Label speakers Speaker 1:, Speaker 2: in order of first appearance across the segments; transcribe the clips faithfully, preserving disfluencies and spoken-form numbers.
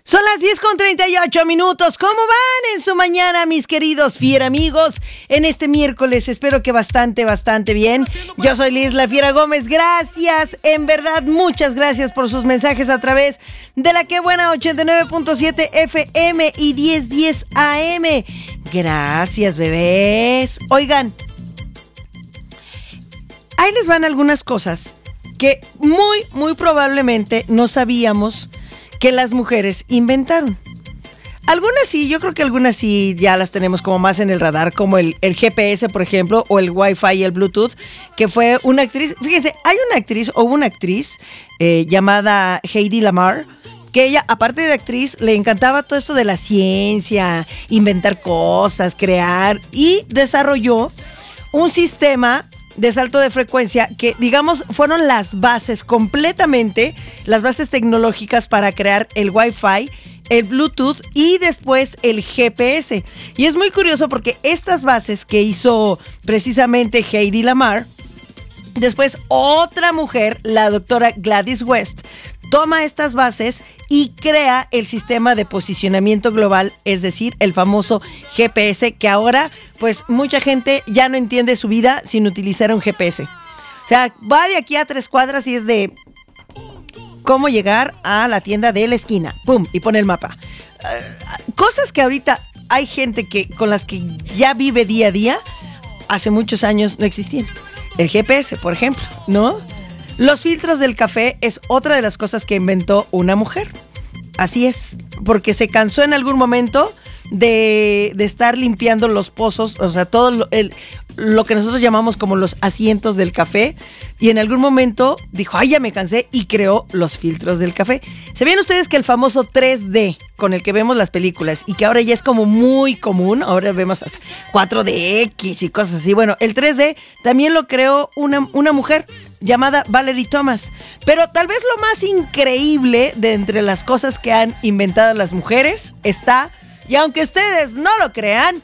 Speaker 1: Son las diez con treinta y ocho minutos. ¿Cómo van en su mañana, mis queridos fiera amigos? En este miércoles espero que bastante, bastante bien. Yo soy Liz La Fiera Gómez. Gracias, en verdad, muchas gracias por sus mensajes a través de la Que Buena ochenta y nueve punto siete F M y diez diez A M. Gracias, bebés. Oigan, ahí les van algunas cosas que muy, muy probablemente no sabíamos que las mujeres inventaron. Algunas sí, yo creo que algunas sí ya las tenemos como más en el radar, como el, el G P S, por ejemplo, o el Wi-Fi y el Bluetooth, que fue una actriz. Fíjense, hay una actriz, o una actriz eh, llamada Heidi Lamar, que ella, aparte de actriz, le encantaba todo esto de la ciencia, inventar cosas, crear, y desarrolló un sistema de salto de frecuencia que, digamos, fueron las bases completamente, las bases tecnológicas para crear el Wi-Fi, el Bluetooth y después el G P S. Y es muy curioso porque estas bases que hizo precisamente Heidi Lamar, después otra mujer, la doctora Gladys West, toma estas bases y crea el sistema de posicionamiento global, es decir, el famoso G P S, que ahora, pues, mucha gente ya no entiende su vida sin utilizar un G P S. O sea, va de aquí a tres cuadras y es de cómo llegar a la tienda de la esquina. ¡Pum! Y pone el mapa. Uh, cosas que ahorita hay gente que con las que ya vive día a día, hace muchos años no existían. El G P S, por ejemplo, ¿no? Los filtros del café es otra de las cosas que inventó una mujer. Así es, porque se cansó en algún momento de, de estar limpiando los pozos, o sea, todo lo, el, lo que nosotros llamamos como los asientos del café, y en algún momento dijo, ay, ya me cansé, y creó los filtros del café. ¿Sabían ustedes que el famoso tres D con el que vemos las películas, y que ahora ya es como muy común, ahora vemos hasta cuatro D X y cosas así? Bueno, el tres D también lo creó una, una mujer llamada Valerie Thomas. Pero tal vez lo más increíble de entre las cosas que han inventado las mujeres está, y aunque ustedes no lo crean,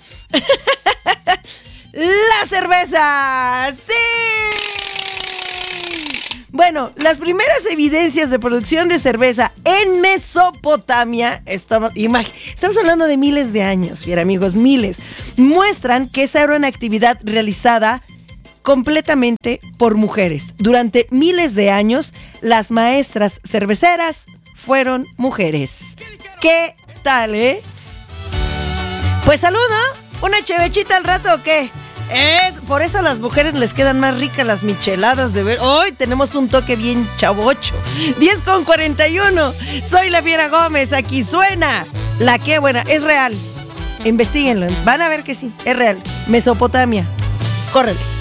Speaker 1: la cerveza. ¡Sí! Bueno, las primeras evidencias de producción de cerveza en Mesopotamia, estamos, imag- estamos hablando de miles de años, fiera amigos, miles, muestran que esa era una actividad realizada completamente por mujeres. Durante miles de años, las maestras cerveceras fueron mujeres. ¿Qué tal, eh? Pues saluda, ¿una chevechita al rato o qué? Es, por eso a las mujeres les quedan más ricas las micheladas de ver. Hoy tenemos un toque bien chavocho. diez con cuarenta y uno. Soy La Fiera Gómez, aquí suena La Que Buena. Es real. Investíguenlo, van a ver que sí, es real. Mesopotamia. Córrele.